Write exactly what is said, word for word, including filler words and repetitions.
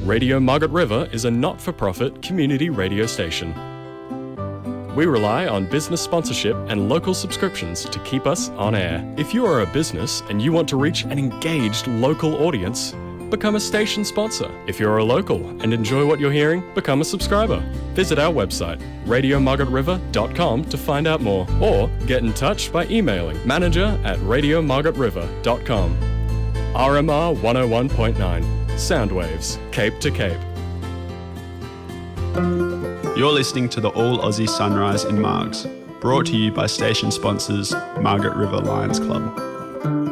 Radio Margaret River is a not-for-profit community radio station. We rely on business sponsorship and local subscriptions to keep us on air. If you are a business and you want to reach an engaged local audience, become a station sponsor. If you're a local and enjoy what you're hearing, become a subscriber. Visit our website, radio margaret river dot com, to find out more, or get in touch by emailing manager at radio margaret river dot com. R M R one oh one point nine, Soundwaves, Cape to Cape. You're listening to the All Aussie Sunrise in Margs, brought to you by station sponsors Margaret River Lions Club.